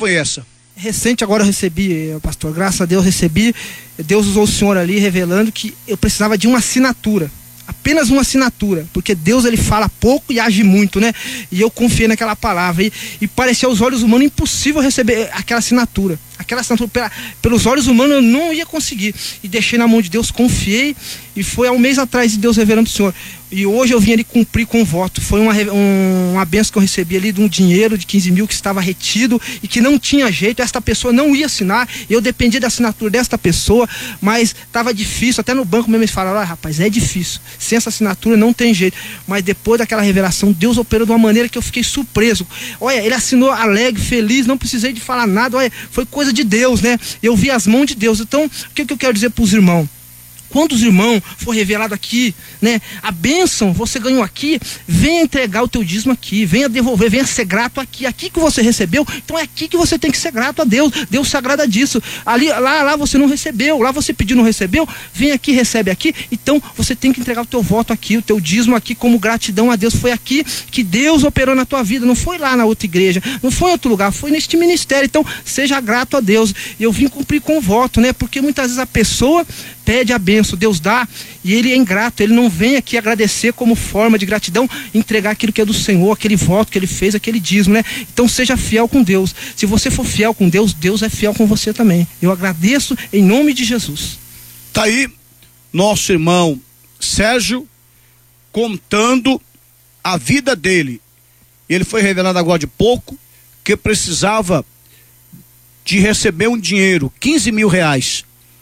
foi essa? Recente agora eu recebi, pastor, graças a Deus recebi. Deus usou o senhor ali revelando que eu precisava de uma assinatura. Apenas uma assinatura, porque Deus ele fala pouco e age muito, né? E eu confiei naquela palavra e parecia aos olhos humanos impossível receber aquela assinatura. Aquela assinatura, pelos olhos humanos eu não ia conseguir. E deixei na mão de Deus, confiei, e foi há um mês atrás de Deus revelando o senhor. E hoje eu vim ali cumprir com o voto. Foi uma bênção que eu recebi ali de um dinheiro de 15 mil que estava retido e que não tinha jeito. Esta pessoa não ia assinar. Eu dependia da assinatura desta pessoa, mas estava difícil. Até no banco mesmo eles falaram: rapaz, é difícil. Sem essa assinatura não tem jeito. Mas depois daquela revelação, Deus operou de uma maneira que eu fiquei surpreso. Olha, ele assinou alegre, feliz, não precisei de falar nada. Olha, foi coisa de Deus, né? Eu vi as mãos de Deus. Então, o que eu quero dizer para os irmãos? Quando os irmãos for revelado aqui, né, a bênção você ganhou aqui, venha entregar o teu dízimo aqui, venha devolver, venha ser grato aqui que você recebeu. Então é aqui que você tem que ser grato a Deus. Deus se agrada disso. Lá você não recebeu, lá você pediu, não recebeu, vem aqui, recebe aqui. Então você tem que entregar o teu voto aqui, o teu dízimo aqui como gratidão a Deus. Foi aqui que Deus operou na tua vida, não foi lá na outra igreja, não foi em outro lugar, foi neste ministério. Então seja grato a Deus. Eu vim cumprir com o voto, né? Porque muitas vezes a pessoa pede a bênção, Deus dá, e ele é ingrato, ele não vem aqui agradecer como forma de gratidão, entregar aquilo que é do Senhor, aquele voto que ele fez, aquele dízimo, né? Então seja fiel com Deus. Se você for fiel com Deus, Deus é fiel com você também. Eu agradeço em nome de Jesus. Tá aí nosso irmão Sérgio contando a vida dele. Ele foi revelado agora de pouco que precisava de receber um dinheiro, 15 mil reais.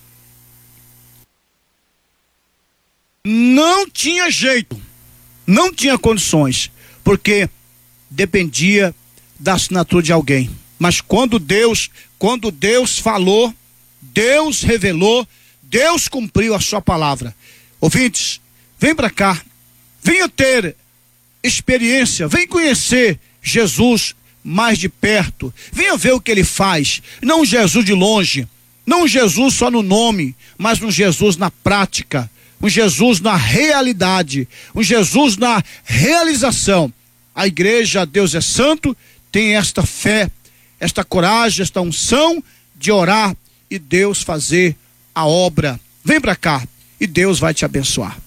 Não tinha jeito, não tinha condições, porque dependia da assinatura de alguém. Mas quando Deus falou, Deus revelou, Deus cumpriu a sua palavra. Ouvintes, vem para cá, venha ter experiência, vem conhecer Jesus mais de perto, venha ver o que ele faz. Não um Jesus de longe, não um Jesus só no nome, mas um Jesus na prática, um Jesus na realidade, um Jesus na realização. A igreja Deus é Santo tem esta fé, esta coragem, esta unção de orar e Deus fazer a obra. Vem para cá e Deus vai te abençoar.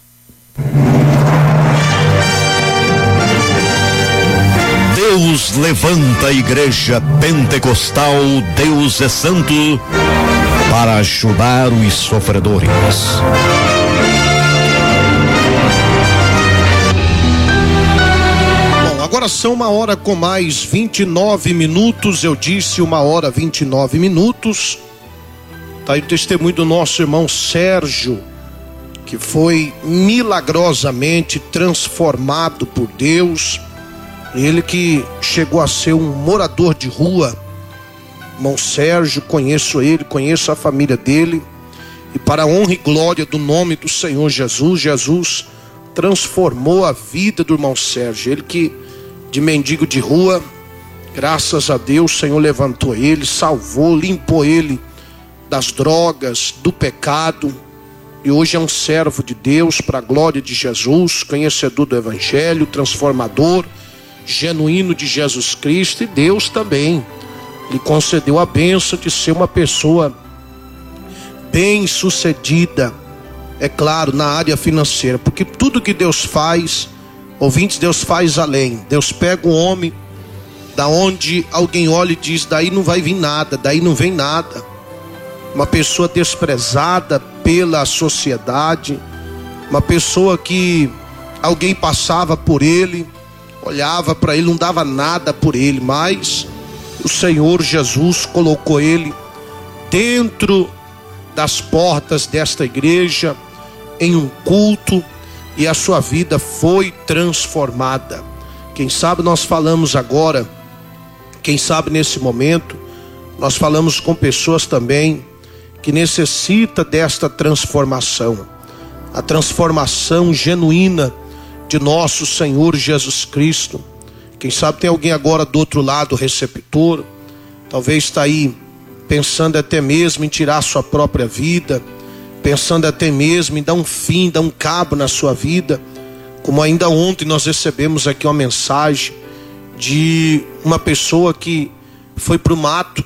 Deus levanta a igreja pentecostal Deus é Santo para ajudar os sofredores. Agora são 1h com mais 29 minutos, eu disse 1h 29 minutos. Tá aí o testemunho do nosso irmão Sérgio, que foi milagrosamente transformado por Deus. Ele que chegou a ser um morador de rua. Irmão Sérgio, conheço ele, conheço a família dele. E para a honra e glória do nome do Senhor Jesus, Jesus transformou a vida do irmão Sérgio. Ele que de mendigo de rua, graças a Deus, o Senhor levantou ele, salvou, limpou ele das drogas, do pecado, e hoje é um servo de Deus para a glória de Jesus, conhecedor do Evangelho, transformador, genuíno de Jesus Cristo. E Deus também lhe concedeu a bênção de ser uma pessoa bem sucedida, é claro, na área financeira, porque tudo que Deus faz, ouvintes, Deus faz além. Deus pega um homem da onde alguém olha e diz: daí não vai vir nada, daí não vem nada. Uma pessoa desprezada pela sociedade, uma pessoa que alguém passava por ele, olhava para ele, não dava nada por ele, mas o Senhor Jesus colocou ele dentro das portas desta igreja, em um culto, e a sua vida foi transformada. Quem sabe nós falamos agora, quem sabe nesse momento, nós falamos com pessoas também que necessita desta transformação, a transformação genuína de nosso Senhor Jesus Cristo. Quem sabe tem alguém agora do outro lado, receptor, talvez está aí pensando até mesmo em tirar a sua própria vida, pensando até mesmo em dar um fim, dar um cabo na sua vida. Como ainda ontem nós recebemos aqui uma mensagem de uma pessoa que foi para o mato,